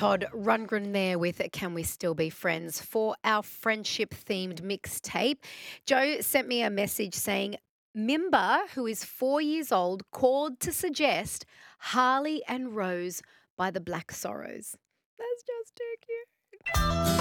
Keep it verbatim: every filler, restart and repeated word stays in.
Todd Rundgren there with Can We Still Be Friends for our friendship themed mixtape. Joe sent me a message saying, Mimba, who is four years old, called to suggest Harley and Rose by the Black Sorrows. That's just too cute.